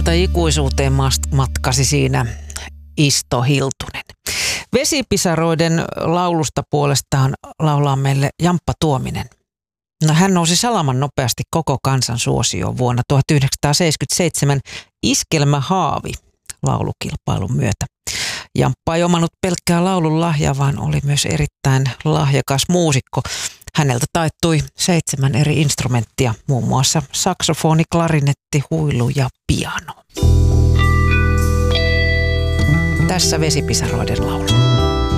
mutta ikuisuuteen matkasi siinä Isto Hiltunen. Vesipisaroiden laulusta puolestaan laulaa meille Jamppa Tuominen. No, hän nousi salaman nopeasti koko kansan suosioon vuonna 1977 Iskelmä Haavi laulukilpailun myötä. Jamppa ei omannut pelkkää laulun lahjaa, vaan oli myös erittäin lahjakas muusikko. Häneltä taittui 7 eri instrumenttia, muun muassa saksofoni, klarinetti, huilu ja piano. Tässä Vesipisaroiden laulu.